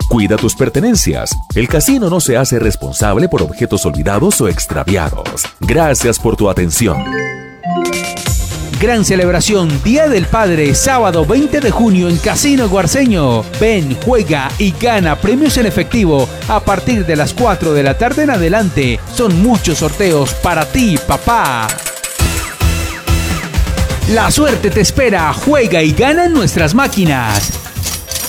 Cuida tus pertenencias. El casino no se hace responsable por objetos olvidados o extraviados. Gracias por tu atención. Gran celebración Día del Padre, sábado 20 de junio en Casino Guarceño. Ven, juega y gana premios en efectivo a partir de las 4 de la tarde en adelante. Son muchos sorteos para ti, papá. La suerte te espera, juega y gana en nuestras máquinas.